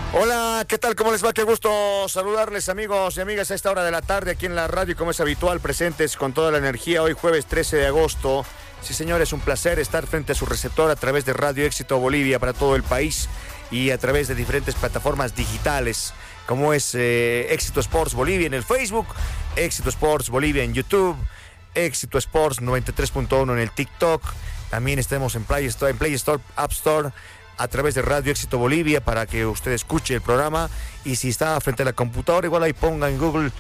Hola, ¿qué tal? ¿Cómo les va? Qué gusto saludarles, amigos y amigas, a esta hora de la tarde aquí en la radio, como es habitual, presentes con toda la energía. Hoy jueves 13 de agosto. Sí, señores, un placer estar frente a su receptor a través de Radio Éxito Bolivia para todo el país y a través de diferentes plataformas digitales, como es Éxito Sports Bolivia en el Facebook, Éxito Sports Bolivia en YouTube, Éxito Sports 93.1 en el TikTok. También estamos en Play Store, App Store, a través de Radio Éxito Bolivia para que usted escuche el programa. Y si está frente a la computadora, igual ahí ponga en Google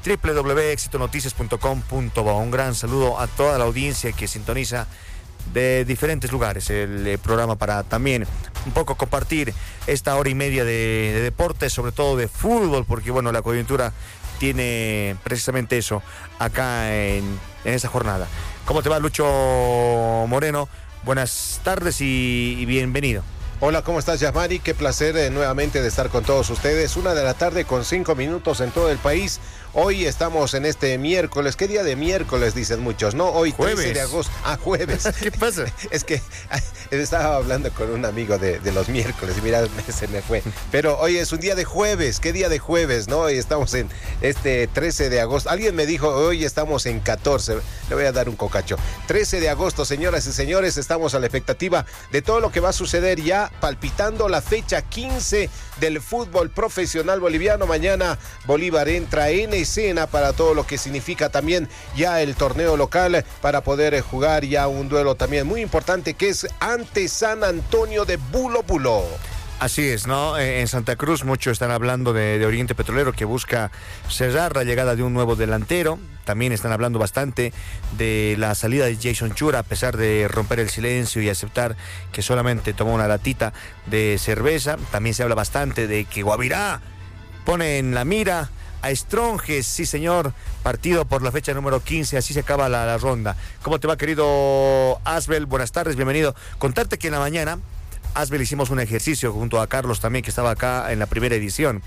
www.exitonoticias.com.bo. Un gran saludo a toda la audiencia que sintoniza de diferentes lugares el programa, para también un poco compartir esta hora y media de deportes, sobre todo de fútbol, porque bueno, la coyuntura tiene precisamente eso acá en esta jornada. ¿Cómo te va, Lucho Moreno? Buenas tardes y bienvenido. Hola, ¿cómo estás, Yasmani? Qué placer nuevamente de estar con todos ustedes. 1:00 con 5 minutos en todo el país. Hoy estamos en este miércoles. ¿Qué día de miércoles dicen muchos? No, hoy jueves. 13 de agosto. Ah, jueves. ¿Qué pasa? Es que estaba hablando con un amigo de los miércoles y mira, se me fue. Pero hoy es un día de jueves. ¿Qué día de jueves, no? Hoy estamos en este 13 de agosto. Alguien me dijo, hoy estamos en 14. Le voy a dar un cocacho. 13 de agosto, señoras y señores, estamos a la expectativa de todo lo que va a suceder, ya palpitando la fecha 15 del fútbol profesional boliviano. Mañana Bolívar entra en escena para todo lo que significa también ya el torneo local, para poder jugar ya un duelo también muy importante, que es ante San Antonio de Bulo Bulo. Así es, ¿no? En Santa Cruz muchos están hablando de Oriente Petrolero, que busca cerrar la llegada de un nuevo delantero. También están hablando bastante de la salida de Jason Chura, a pesar de romper el silencio y aceptar que solamente tomó una latita de cerveza. También se habla bastante de que Guavirá pone en la mira a Stronges, sí señor, partido por la fecha número 15, así se acaba la ronda. ¿Cómo te va, querido Asbel? Buenas tardes, bienvenido. Contarte que en la mañana, Asbel, hicimos un ejercicio junto a Carlos también, que estaba acá en la primera edición,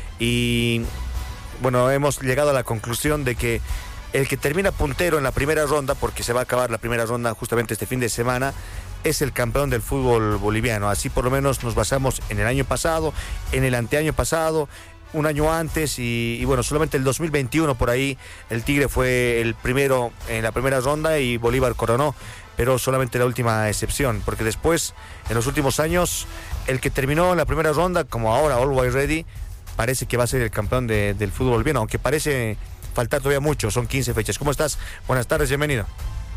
y bueno, hemos llegado a la conclusión de que el que termina puntero en la primera ronda, porque se va a acabar la primera ronda justamente este fin de semana, es el campeón del fútbol boliviano. Así por lo menos nos basamos en el año pasado, en el anteaño pasado, un año antes, y bueno, solamente el 2021 por ahí el Tigre fue el primero en la primera ronda y Bolívar coronó, pero solamente la última excepción, porque después, en los últimos años, el que terminó en la primera ronda, como ahora Always Ready, parece que va a ser el campeón del fútbol boliviano, aunque parece faltar todavía mucho, son 15 fechas. ¿Cómo estás? Buenas tardes, bienvenido.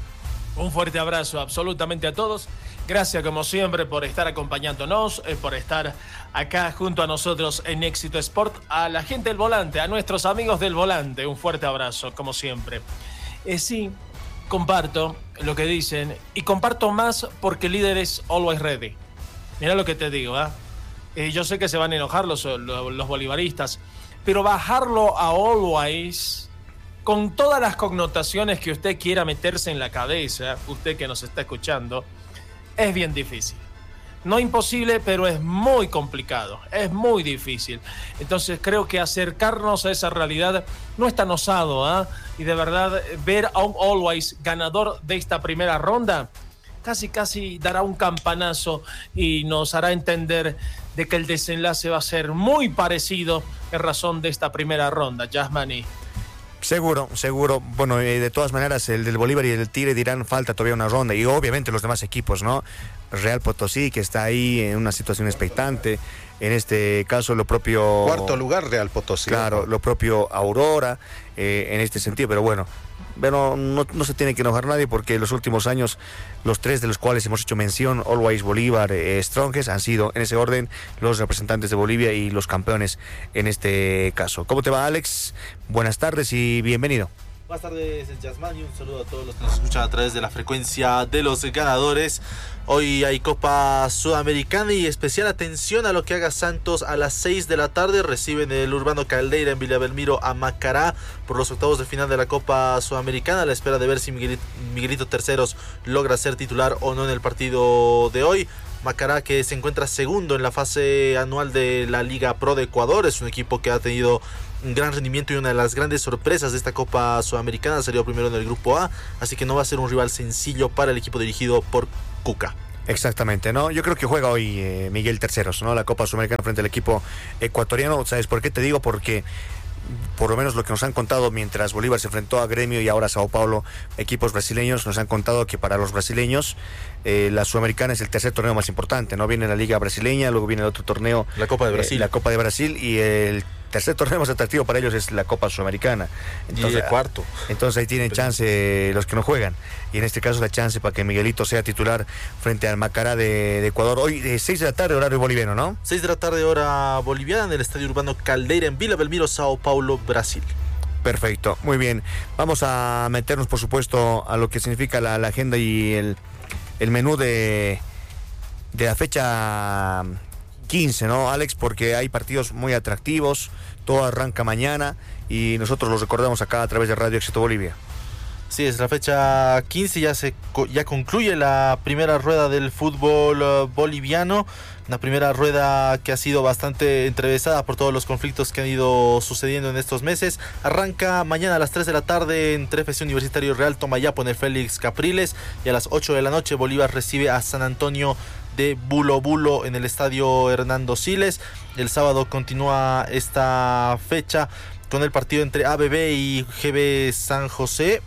Un fuerte abrazo absolutamente a todos. Gracias, como siempre, por estar acompañándonos, por estar acá junto a nosotros en Éxito Sport. A la gente del volante, a nuestros amigos del volante, un fuerte abrazo, como siempre. Sí, comparto lo que dicen, y comparto más porque el líder es Always Ready. Mira lo que te digo, yo sé que se van a enojar los bolivaristas, pero bajarlo a Always, con todas las connotaciones que usted quiera meterse en la cabeza, usted que nos está escuchando, es bien difícil. No imposible, pero es muy complicado, es muy difícil. Entonces creo que acercarnos a esa realidad no es tan osado, y de verdad ver a un Always ganador de esta primera ronda casi dará un campanazo y nos hará entender de que el desenlace va a ser muy parecido en razón de esta primera ronda, Yasmani. Seguro. Bueno, de todas maneras, el del Bolívar y el del Tigre dirán falta todavía una ronda, y obviamente los demás equipos, ¿no? Real Potosí, que está ahí en una situación expectante, en este caso lo propio... Cuarto lugar, Real Potosí. Claro, lo propio Aurora, en este sentido, pero bueno, no se tiene que enojar nadie, porque en los últimos años, los tres de los cuales hemos hecho mención, Always, Bolívar, Strongest, han sido, en ese orden, los representantes de Bolivia y los campeones en este caso. ¿Cómo te va, Alex? Buenas tardes y bienvenido. Buenas tardes, Yasmani, un saludo a todos los que nos escuchan a través de la frecuencia de los ganadores. Hoy hay Copa Sudamericana y especial atención a lo que haga Santos a las 6 de la tarde. Reciben el Urbano Caldeira en Villa Belmiro a Macará por los octavos de final de la Copa Sudamericana, a la espera de ver si Miguelito Terceros logra ser titular o no en el partido de hoy. Macará, que se encuentra segundo en la fase anual de la Liga Pro de Ecuador, es un equipo que ha tenido un gran rendimiento y una de las grandes sorpresas de esta Copa Sudamericana. Salió primero en el grupo A, así que no va a ser un rival sencillo para el equipo dirigido por Cuca. Exactamente, ¿no? Yo creo que juega hoy Miguel Terceros, ¿no? La Copa Sudamericana frente al equipo ecuatoriano. ¿Sabes por qué te digo? Porque por lo menos lo que nos han contado mientras Bolívar se enfrentó a Gremio y ahora a Sao Paulo, equipos brasileños, nos han contado que para los brasileños la Sudamericana es el tercer torneo más importante, ¿no? Viene la Liga Brasileña, luego viene el otro torneo, La Copa de Brasil. la Copa de Brasil, y el tercer torneo más atractivo para ellos es la Copa Sudamericana. Entonces, y el cuarto. Entonces ahí tienen chance los que no juegan. Y en este caso la chance para que Miguelito sea titular frente al Macará de Ecuador. Hoy 6 de la tarde, horario boliviano, ¿no? 6 de la tarde, hora boliviana, en el Estadio Urbano Caldeira, en Vila Belmiro, Sao Paulo, Brasil. Perfecto, muy bien. Vamos a meternos, por supuesto, a lo que significa la agenda y el menú de la fecha 15, ¿no, Alex? Porque hay partidos muy atractivos, todo arranca mañana y nosotros los recordamos acá a través de Radio Éxito Bolivia. Sí, es la fecha 15, ya concluye la primera rueda del fútbol boliviano, una primera rueda que ha sido bastante entrevestada por todos los conflictos que han ido sucediendo en estos meses. Arranca mañana a las 3 de la tarde entre FC Universitario Real Tomayapo en el Félix Capriles, y a las 8 de la noche Bolívar recibe a San Antonio de Bulo Bulo en el Estadio Hernando Siles. El sábado continúa esta fecha con el partido entre ABB y GB San José.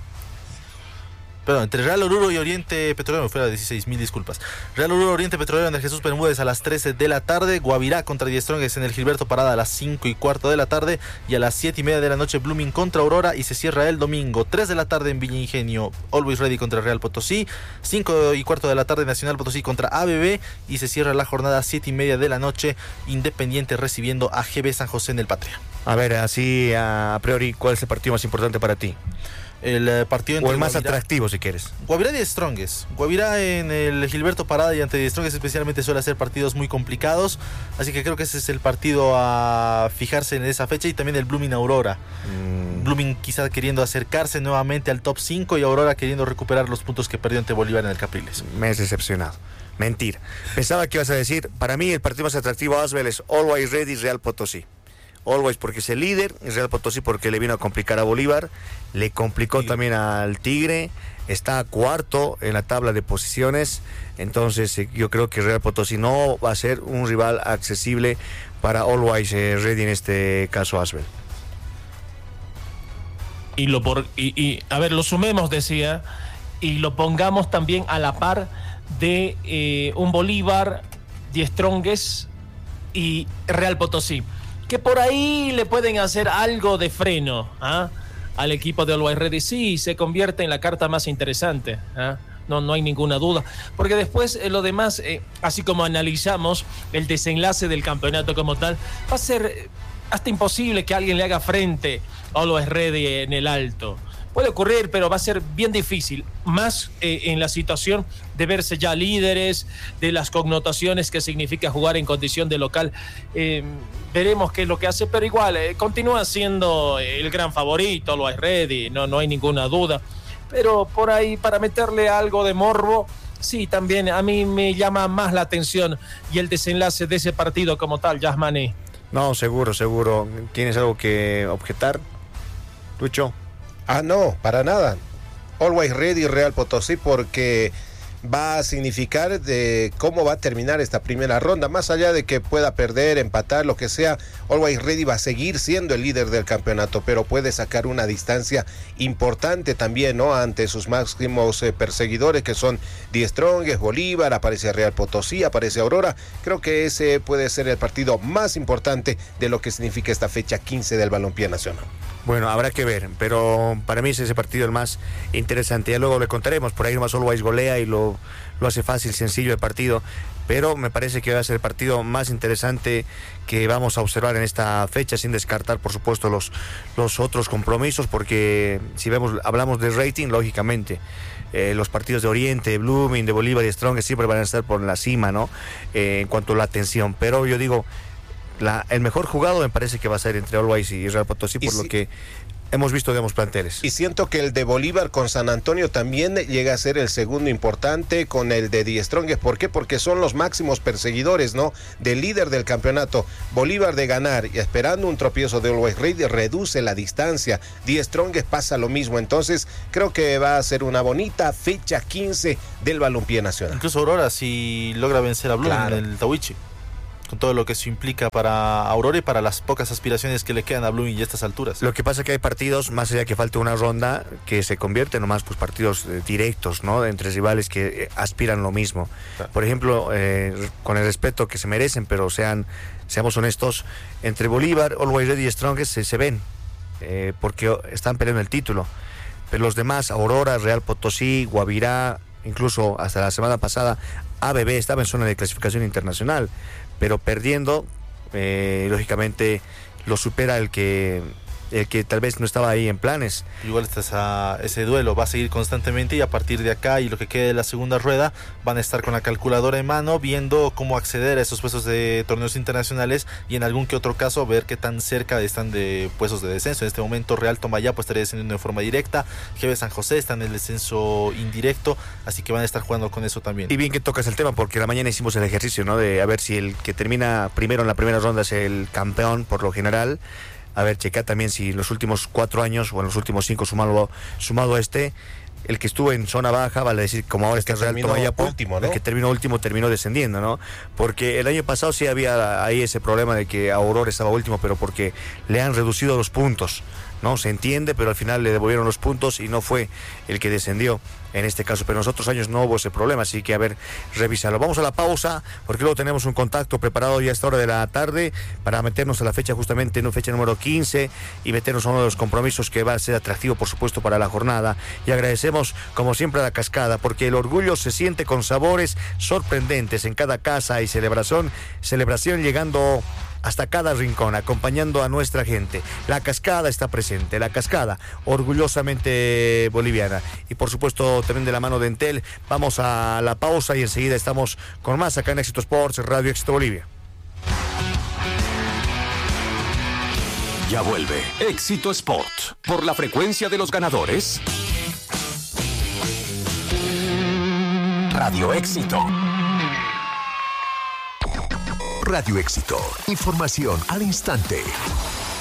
Perdón, entre Real Oruro y Oriente Petrolero, fuera de 16.000 disculpas. Real Oruro Oriente Petrolero en el Jesús Bermúdez a las 13 de la tarde. Guavirá contra Die Strongest en el Gilberto Parada a las 5:15 de la tarde. Y a las 7:30 de la noche Blooming contra Aurora, y se cierra el domingo 3 de la tarde en Villa Ingenio Always Ready contra Real Potosí. 5:15 de la tarde Nacional Potosí contra ABB, y se cierra la jornada 7:30 de la noche Independiente recibiendo a GB San José en el Patria. A ver, así a priori, ¿cuál es el partido más importante para ti? El partido entre o el más atractivo, si quieres. Guavirá y Die Strongest. Guavirá en el Gilberto Parada y ante Die Strongest especialmente suele hacer partidos muy complicados, así que creo que ese es el partido a fijarse en esa fecha. Y también el Blooming Aurora. Blooming quizás queriendo acercarse nuevamente al top 5 y Aurora queriendo recuperar los puntos que perdió ante Bolívar en el Capriles. Me has decepcionado. Mentira. Pensaba que ibas a decir, para mí el partido más atractivo a Asbel es Always Ready Real Potosí. Always porque es el líder, Real Potosí porque le vino a complicar a Bolívar, le complicó también al Tigre, está cuarto en la tabla de posiciones, entonces yo creo que Real Potosí no va a ser un rival accesible para Always Ready en este caso Asbel. A ver, lo sumemos, decía, y lo pongamos también a la par de un Bolívar, Die Strongest y Real Potosí, que por ahí le pueden hacer algo de freno al equipo de Always Ready. Sí, se convierte en la carta más interesante, no hay ninguna duda, porque después lo demás, así como analizamos el desenlace del campeonato como tal, va a ser hasta imposible que alguien le haga frente a Always Ready en el alto. Puede ocurrir, pero va a ser bien difícil, más en la situación de verse ya líderes, de las connotaciones que significa jugar en condición de local. Veremos qué es lo que hace, pero igual continúa siendo el gran favorito, Always Ready, no hay ninguna duda. Pero por ahí, para meterle algo de morbo, sí, también a mí me llama más la atención y el desenlace de ese partido como tal, Yasmani. No, seguro. ¿Tienes algo que objetar, Lucho? No, para nada. Always Ready Real Potosí, porque va a significar de cómo va a terminar esta primera ronda. Más allá de que pueda perder, empatar, lo que sea, Always Ready va a seguir siendo el líder del campeonato, pero puede sacar una distancia importante también, ¿no? Ante sus máximos perseguidores, que son Die Strongest, Bolívar, aparece Real Potosí, aparece Aurora. Creo que ese puede ser el partido más importante de lo que significa esta fecha 15 del balompié nacional. Bueno, habrá que ver, pero para mí es ese partido el más interesante. Ya luego le contaremos, por ahí nomás Always golea y lo hace fácil, sencillo el partido, pero me parece que va a ser el partido más interesante que vamos a observar en esta fecha, sin descartar, por supuesto, los otros compromisos, porque si hablamos de rating, lógicamente, los partidos de Oriente, Blooming, de Bolívar y Strong siempre van a estar por la cima, ¿no? En cuanto a la atención, pero yo digo, el mejor jugado me parece que va a ser entre Always y Real Potosí, por lo que hemos visto, digamos, planteles. Y siento que el de Bolívar con San Antonio también llega a ser el segundo importante con el de Die Strongest. ¿Por qué? Porque son los máximos perseguidores, ¿no? Del líder del campeonato. Bolívar de ganar y esperando un tropiezo de Always Ready reduce la distancia. Die Strongest pasa lo mismo. Entonces creo que va a ser una bonita fecha 15 del balompié nacional. Incluso Aurora si logra vencer a Blue Claro. en el Tawichi, con todo lo que eso implica para Aurora y para las pocas aspiraciones que le quedan a Blooming y a estas alturas. Lo que pasa es que hay partidos, más allá que falte una ronda, que se convierten nomás pues partidos directos, ¿no? Entre rivales que aspiran lo mismo. Claro. Por ejemplo, con el respeto que se merecen, pero seamos honestos, entre Bolívar, Always Ready y Strongest se ven, porque están peleando el título. Pero los demás, Aurora, Real Potosí, Guavirá, incluso hasta la semana pasada, ABB estaba en zona de clasificación internacional, pero perdiendo, lógicamente lo supera el que tal vez no estaba ahí en planes. Igual ese duelo va a seguir constantemente y a partir de acá y lo que quede de la segunda rueda van a estar con la calculadora en mano viendo cómo acceder a esos puestos de torneos internacionales y en algún que otro caso ver qué tan cerca están de puestos de descenso. En este momento Real Tomayapo estaría descendiendo de forma directa, GB San José está en el descenso indirecto, así que van a estar jugando con eso también. Y bien que tocas el tema porque la mañana hicimos el ejercicio, ¿no? De a ver si el que termina primero en la primera ronda es el campeón por lo general. A ver, checa también si en los últimos 4 años o en los últimos 5 sumado a el que estuvo en zona baja, vale decir, como ahora está Real Tomayapo, último, ¿no? el que terminó último terminó descendiendo, ¿no? Porque el año pasado sí había ahí ese problema de que Aurora estaba último, pero porque le han reducido los puntos, ¿no? Se entiende, pero al final le devolvieron los puntos y no fue el que descendió en este caso, pero en los otros años no hubo ese problema, así que a ver, revisarlo. Vamos a la pausa, porque luego tenemos un contacto preparado ya a esta hora de la tarde para meternos a la fecha justamente, en fecha número 15 y meternos a uno de los compromisos que va a ser atractivo, por supuesto, para la jornada. Y agradecemos, como siempre, a La Cascada, porque el orgullo se siente con sabores sorprendentes en cada casa y celebración llegando hasta cada rincón, acompañando a nuestra gente. La Cascada está presente, La Cascada, orgullosamente boliviana. Y por supuesto, también de la mano de Entel, vamos a la pausa y enseguida estamos con más acá en Éxito Sports, Radio Éxito Bolivia. Ya vuelve Éxito Sport por la frecuencia de los ganadores. Radio Éxito. Radio Éxito. Información al instante.